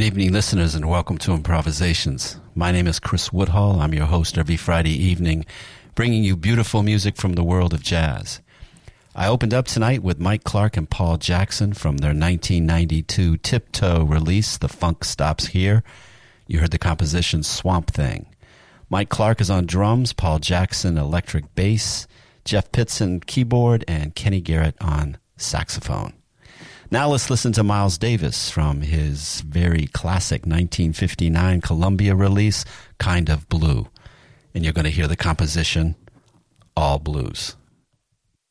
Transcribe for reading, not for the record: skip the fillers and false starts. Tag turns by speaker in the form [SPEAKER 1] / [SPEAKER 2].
[SPEAKER 1] evening, listeners, and welcome to Improvisations. My name is Chris Woodhull. I'm your host every Friday evening, bringing you beautiful music from the world of jazz. I opened up tonight with Mike Clark and Paul Jackson from their 1992 Tiptoe release, The Funk Stops Here. You heard the composition Swamp Thing. Mike Clark is on drums, Paul Jackson electric bass, Jeff Pitson keyboard, and Kenny Garrett on saxophone. Now let's listen to Miles Davis from his very classic 1959 Columbia release, Kind of Blue. And you're going to hear the composition, All Blues.